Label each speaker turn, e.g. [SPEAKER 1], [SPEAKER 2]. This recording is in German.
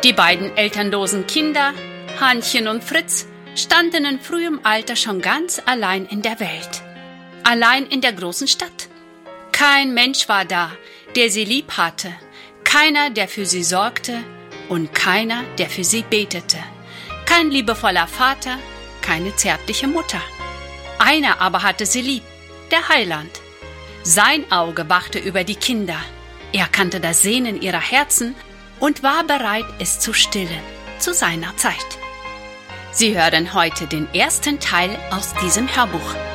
[SPEAKER 1] Die beiden elternlosen Kinder, Hannchen und Fritz, standen in frühem Alter schon ganz allein in der Welt. Allein in der großen Stadt. Kein Mensch war da, der sie lieb hatte, keiner, der für sie sorgte und keiner, der für sie betete. Kein liebevoller Vater, keine zärtliche Mutter. Einer aber hatte sie lieb, der Heiland. Sein Auge wachte über die Kinder. Er kannte das Sehnen ihrer Herzen und war bereit, es zu stillen, zu seiner Zeit. Sie hören heute den ersten Teil aus diesem Hörbuch.